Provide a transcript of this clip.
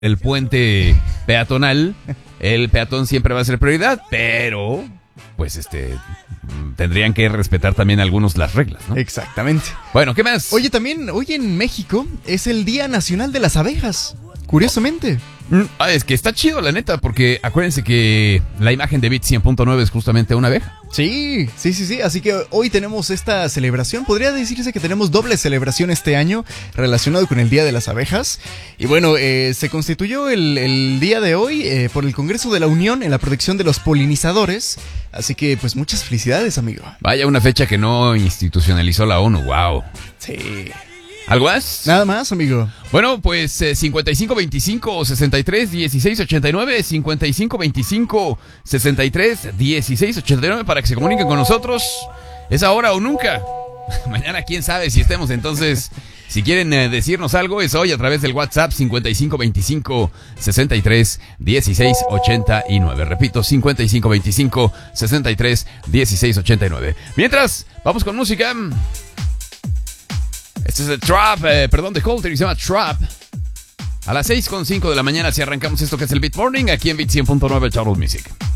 el puente peatonal, el peatón siempre va a ser prioridad, pero pues tendrían que respetar también algunos las reglas, ¿no? Exactamente. Bueno, ¿qué más? Oye, también hoy en México es el Día Nacional de las Abejas, curiosamente. Es que está chido, la neta, porque acuérdense que la imagen de Bit 100.9 es justamente una abeja. Sí. Así que hoy tenemos esta celebración. Podría decirse que tenemos doble celebración este año relacionado con el Día de las Abejas. Y bueno, se constituyó el día de hoy por el Congreso de la Unión en la protección de los polinizadores. Así que pues muchas felicidades, amigo. Vaya, una fecha que no institucionalizó la ONU, wow. Sí. ¿Algo más? Nada más, amigo. Bueno, pues 5525 63 16 89, 5525 63 16 89 para que se comuniquen con nosotros. Es ahora o nunca. Mañana quién sabe si estemos, entonces si quieren decirnos algo es hoy a través del WhatsApp 5525 63 16 89. Repito, 5525 63 16 89. Mientras, vamos con música. Este es el Trap, de Colter, y se llama Trap. A las 6:05 de la mañana si arrancamos esto que es el Beat Morning aquí en Beat 100.9 Total Music.